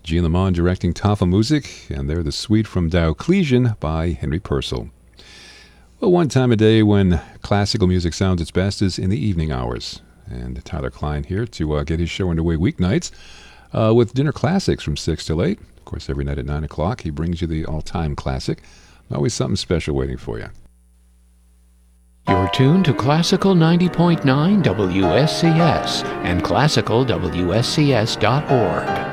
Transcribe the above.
Gene Lamond directing Tafa Music, and they're the suite from Dioclesian by Henry Purcell. Well, one time of day when classical music sounds its best is in the evening hours. And Tyler Klein here to get his show underway weeknights with Dinner Classics from 6 till 8. Of course, every night at 9 o'clock, he brings you the all-time classic. Always something special waiting for you. You're tuned to Classical 90.9 WSCS and classicalwscs.org.